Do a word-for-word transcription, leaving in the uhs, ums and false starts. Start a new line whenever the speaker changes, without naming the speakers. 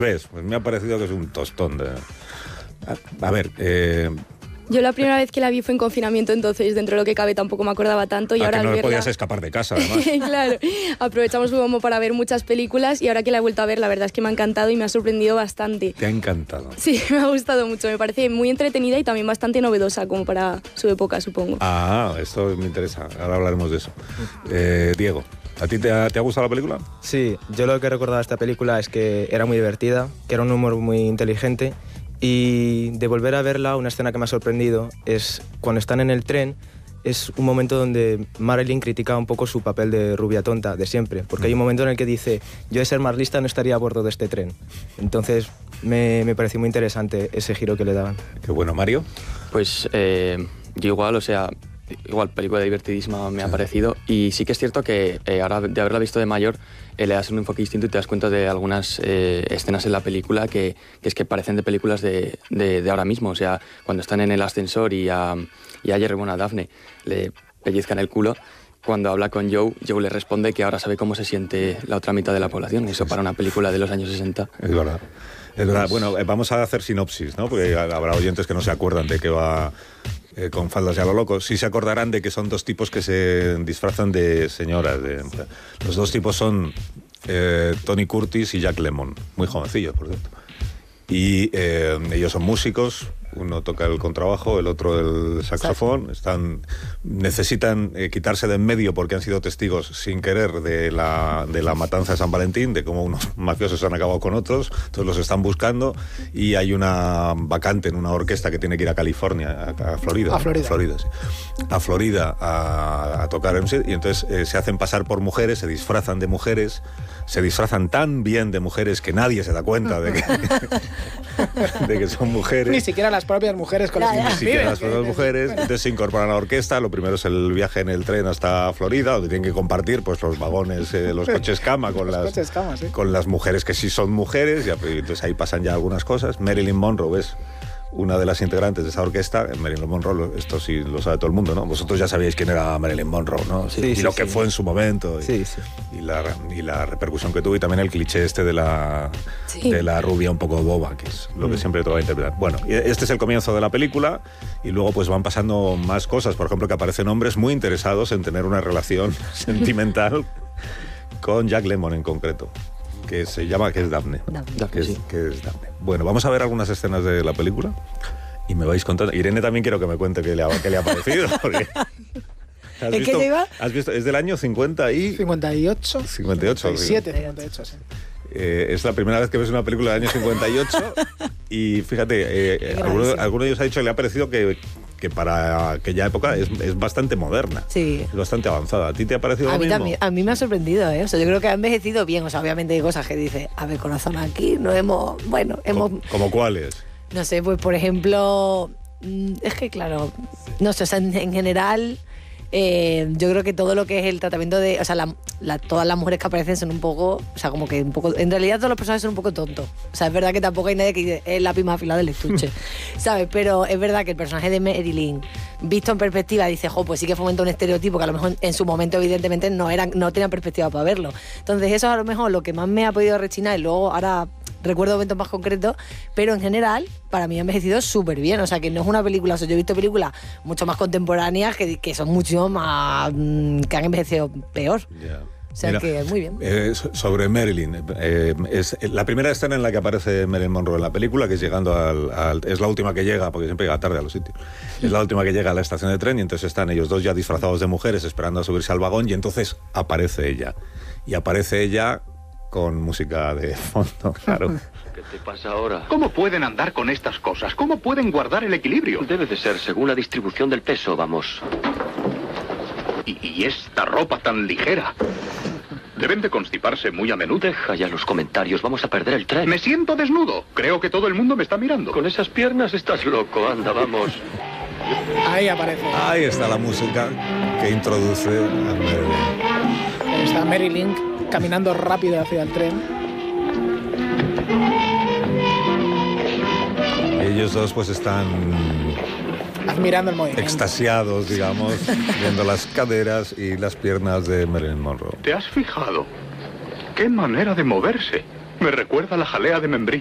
¿Ves? Pues me ha parecido que es un tostón de... A, a ver, eh...
Yo la primera vez que la vi fue en confinamiento, entonces dentro de lo que cabe tampoco me acordaba tanto. Y
ah,
ahora
que no
al verla...
podías escapar de casa, además.
Claro, aprovechamos como para ver muchas películas y ahora que la he vuelto a ver, la verdad es que me ha encantado y me ha sorprendido bastante.
Te ha encantado.
Sí, me ha gustado mucho, me parece muy entretenida y también bastante novedosa, como para su época, supongo.
Ah, esto me interesa, ahora hablaremos de eso. Eh, Diego, ¿a ti te ha, te ha gustado la película?
Sí, yo lo que he recordado de esta película es que era muy divertida, que era un humor muy inteligente. Y de volver a verla, una escena que me ha sorprendido es cuando están en el tren, es un momento donde Marilyn critica un poco su papel de rubia tonta de siempre, porque hay un momento en el que dice, yo de ser más lista no estaría a bordo de este tren. Entonces me, me pareció muy interesante ese giro que le daban.
Qué bueno, Mario.
Pues eh, yo igual, o sea, igual película divertidísima me ha parecido, y sí que es cierto que eh, ahora de haberla visto de mayor eh, le das un enfoque distinto y te das cuenta de algunas eh, escenas en la película que, que es que parecen de películas de, de, de ahora mismo. O sea, cuando están en el ascensor y a, y a Jerry, bueno, a Daphne le pellizcan el culo, cuando habla con Joe, Joe le responde que ahora sabe cómo se siente la otra mitad de la población. Eso para una película de los años sesenta.
Es verdad. Es verdad. Bueno, eh, vamos a hacer sinopsis, ¿no? Porque habrá oyentes que no se acuerdan de qué va eh, con faldas y a lo loco. Sí se acordarán de que son dos tipos que se disfrazan de señoras. De, los dos tipos son eh, Tony Curtis y Jack Lemmon, muy jovencillos, por cierto. Y eh, ellos son músicos, uno toca el contrabajo, el otro el saxofón. Están, necesitan eh, quitarse de en medio porque han sido testigos sin querer de la, de la matanza de San Valentín, de cómo unos mafiosos han acabado con otros, entonces los están buscando y hay una vacante en una orquesta que tiene que ir a California, a, a Florida.
A Florida.
A Florida, sí. A, Florida a, a tocar M C, y entonces eh, se hacen pasar por mujeres, se disfrazan de mujeres, se disfrazan tan bien de mujeres que nadie se da cuenta de que, de que son mujeres.
Ni siquiera las propias mujeres con las que
Ni siquiera las propias mujeres. Entonces se incorporan a la orquesta. Lo primero es el viaje en el tren hasta Florida, donde tienen que compartir pues los vagones, eh, los coches cama con, las,
coches cama, sí.
con las mujeres que sí son mujeres. Y entonces ahí pasan ya algunas cosas. Marilyn Monroe es una de las integrantes de esa orquesta. Marilyn Monroe, esto sí lo sabe todo el mundo, ¿no? Vosotros ya sabíais quién era Marilyn Monroe, ¿no? Sí, y
sí,
lo
sí,
que
sí.
fue en su momento. Y,
Sí, sí.
y, la, y la repercusión que tuvo, y también el cliché este de la,
Sí.
de la rubia un poco boba, que es lo que
Mm.
siempre te va a interpretar. Bueno, y este es el comienzo de la película, y luego pues van pasando más cosas. Por ejemplo, que aparecen hombres muy interesados en tener una relación sentimental con Jack Lemmon en concreto, que se llama, que es Daphne.
Daphne,
que, es,
sí.
que es Daphne. Bueno, vamos a ver algunas escenas de la película y me vais contando. Irene también quiero que me cuente qué le ha, qué le ha parecido. Porque ¿has
¿En qué
visto?
se iba?
¿Has visto? Es del año cincuenta y...
cincuenta y ocho.
cincuenta y ocho.
cincuenta y siete, cincuenta y ocho, sí.
Eh, es la primera vez que ves una película del año cincuenta y ocho y fíjate, eh, eh, alguno, alguno de ellos ha dicho que le ha parecido que, que para aquella época es, es bastante moderna,
Sí.
es bastante avanzada. ¿A ti te ha parecido
A
lo
mí,
mismo?
también, a mí me ha sorprendido, ¿eh? O sea, yo creo que ha envejecido bien. O sea, obviamente hay cosas que dice, a ver, corazón, aquí no hemos... Bueno, hemos...
¿Cómo, ¿Cómo cuáles?
No sé, pues por ejemplo... mm, Es que, claro, no sé, o sea, en, en general... Eh, yo creo que todo lo que es el tratamiento de... O sea, la, la, todas las mujeres que aparecen son un poco... O sea, como que un poco... En realidad todos los personajes son un poco tontos. O sea, es verdad que tampoco hay nadie que dice, es la prima afilada del estuche. ¿Sabes? Pero es verdad que el personaje de Marilyn, visto en perspectiva, dice, jo, pues sí que fomenta un estereotipo que a lo mejor en su momento evidentemente no, era, no tenía perspectiva para verlo. Entonces eso a lo mejor lo que más me ha podido rechinar, y luego ahora... recuerdo momentos más concretos, pero en general para mí ha envejecido súper bien. O sea, que no es una película, o sea, yo he visto películas mucho más contemporáneas que, que son mucho más... Mmm, que han envejecido peor.
Yeah.
O sea,
Mira,
que muy bien.
Eh, sobre Marilyn, eh, es la primera escena en la que aparece Marilyn Monroe en la película, que es llegando al, al... Es la última que llega, porque siempre llega tarde a los sitios. Es la última que llega a la estación de tren, y entonces están ellos dos ya disfrazados de mujeres esperando a subirse al vagón, y entonces aparece ella. Y aparece ella con música de fondo, claro.
¿Qué te pasa ahora?
¿Cómo pueden andar con estas cosas? ¿Cómo pueden guardar el equilibrio?
Debe de ser según la distribución del peso, vamos.
Y, y esta ropa tan ligera. Deben de constiparse muy a menudo.
Deja ya los comentarios, vamos a perder el tren.
Me siento desnudo. Creo que todo el mundo me está mirando.
Con esas piernas estás loco, anda, vamos.
Ahí aparece.
Ahí está la música que introduce a Marilyn.
Ahí está Marilyn caminando rápido hacia el tren.
Ellos dos pues están
admirando el movimiento,
extasiados, digamos, viendo las caderas y las piernas de Marilyn Monroe.
¿Te has fijado? ¡Qué manera de moverse! Me recuerda a la jalea de membrillo.